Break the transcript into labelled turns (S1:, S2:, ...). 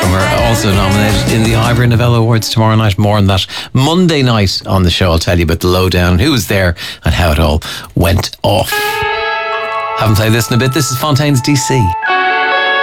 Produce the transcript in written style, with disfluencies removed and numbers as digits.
S1: Newcomer, also nominated in the Ivor Novello Awards tomorrow night. More on that Monday night on the show. I'll tell you about the lowdown, who was there and how it all went off. Haven't played this in a bit. This is Fontaine's DC.